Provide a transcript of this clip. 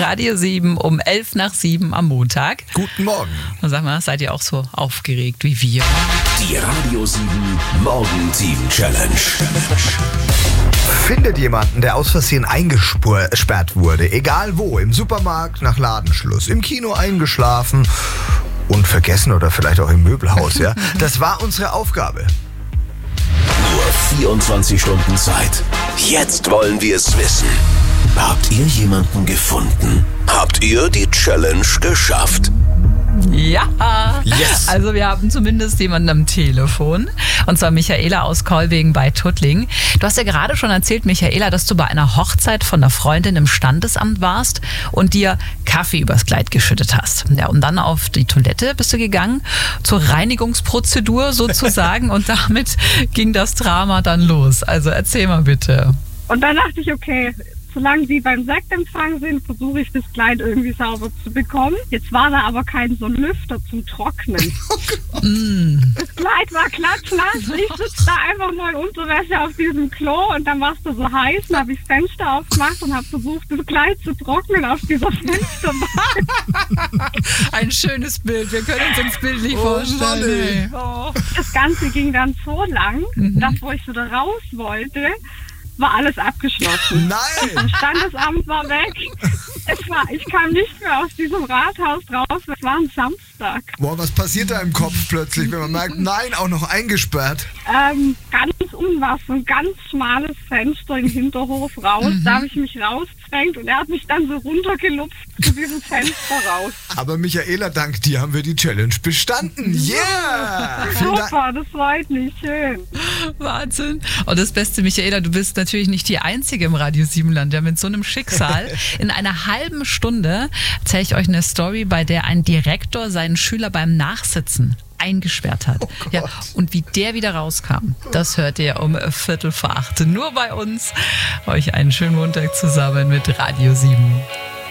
Radio 7 um 6:11 am Montag. Guten Morgen. Und sag mal, seid ihr auch so aufgeregt wie wir? Die Radio 7 Morgenteam Challenge. Findet jemanden, der aus Versehen eingesperrt wurde, egal wo, im Supermarkt nach Ladenschluss, im Kino eingeschlafen und vergessen oder vielleicht auch im Möbelhaus, ja? Das war unsere Aufgabe. Nur 24 Stunden Zeit. Jetzt wollen wir es wissen. Habt ihr jemanden gefunden? Habt ihr die Challenge geschafft? Ja, Yes. Also wir haben zumindest jemanden am Telefon, und zwar Michaela aus Kolbing bei Tuttling. Du hast ja gerade schon erzählt, Michaela, dass du bei einer Hochzeit von einer Freundin im Standesamt warst und dir Kaffee übers Kleid geschüttet hast. Ja, und dann auf die Toilette bist du gegangen, zur Reinigungsprozedur sozusagen, und damit ging das Drama dann los. Also erzähl mal bitte. Und dann dachte ich, okay, solange sie beim Sektempfang sind, versuche ich das Kleid irgendwie sauber zu bekommen. Jetzt war da aber kein so ein Lüfter zum Trocknen. Das Kleid war klatschnass. Ich sitze da einfach nur in Unterwäsche auf diesem Klo und dann war es da so heiß. Dann habe ich das Fenster aufgemacht und habe versucht, das Kleid zu trocknen auf dieser Fensterbank. Ein schönes Bild. Wir können uns das Bild nicht vorstellen. Oh. Das Ganze ging dann so lang, dass wo ich wieder raus wollte, war alles abgeschlossen. Nein! Das Standesamt war weg. Ich kam nicht mehr aus diesem Rathaus raus. Es war ein Samstag. Boah, was passiert da im Kopf plötzlich, wenn man merkt, nein, auch noch eingesperrt? Ganz unten war so ein ganz schmales Fenster im Hinterhof raus. Da habe ich mich rausgedrängt und er hat mich dann so runtergelupft zu diesem Fenster raus. Aber Michaela, dank dir haben wir die Challenge bestanden. Yeah! Vielen Dank. Super, das freut mich. Schön. Wahnsinn. Und das Beste, Michaela, du bist natürlich nicht die Einzige im Radio 7-Land. Ja, mit so einem Schicksal. In einer halben Stunde erzähle ich euch eine Story, bei der ein Direktor seinen Schüler beim Nachsitzen eingesperrt hat. Ja, und wie der wieder rauskam, das hört ihr um 7:15. Nur bei uns. Euch einen schönen Montag zusammen mit Radio 7.